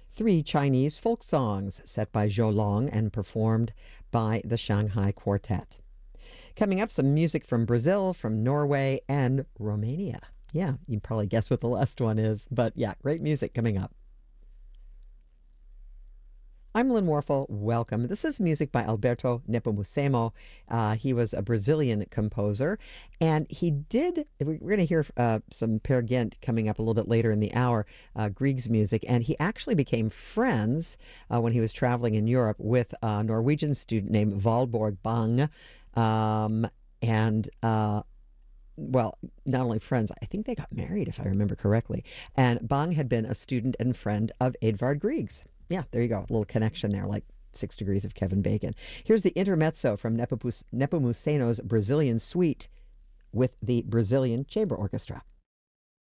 Three Chinese folk songs set by Zhou Long and performed by the Shanghai Quartet. Coming up, some music from Brazil, from Norway, and Romania. Yeah, you can probably guess what the last one is, but yeah, great music coming up. I'm Lynn Warfel. Welcome. This is music by Alberto Nepomucemo. He was a Brazilian composer, and we're going to hear some Peer Gynt coming up a little bit later in the hour, Grieg's music, and he actually became friends when he was traveling in Europe with a Norwegian student named Valborg Bang, and well, not only friends, I think they got married, if I remember correctly. And Bang had been a student and friend of Edvard Grieg's. Yeah, there you go. A little connection there, like 6 degrees of Kevin Bacon. Here's the intermezzo from Nepomuceno's Brazilian Suite with the Brazilian Chamber Orchestra.